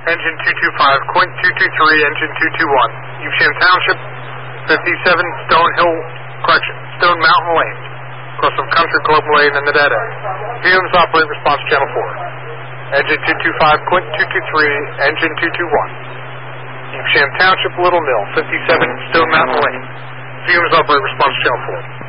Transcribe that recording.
Engine 225.223, engine 221. Evesham Township, 57 Stone Mountain Lane. Across from Country Club Lane in the dead end. Fumes operate response channel 4. Engine 225.223, engine 221. Evesham Township, Little Mill, 57 Stone Mountain Lane. Fumes operate response channel 4.